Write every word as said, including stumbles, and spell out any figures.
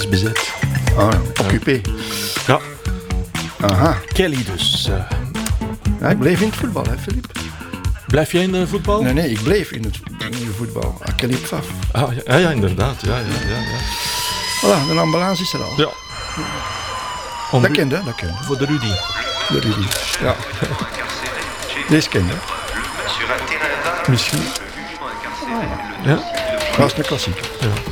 is bezet. Ah, occupé. Ja. Aha. Kelly dus. Uh, ja, ik bleef in het voetbal, hè, Filip? Blijf jij in de voetbal? Nee, nee, ik bleef in het, in het voetbal. Ah, Kelly Pfaff. Ah, ja, ja, inderdaad. Ja, ja, ja, ja. Voilà, de ambulance is er al. Ja. Om dat Ru- kende, dat kende. Voor de Rudy. De Rudy, ja. Deze kende. Misschien. Ah. Ja. Dat is een klassieker. Ja.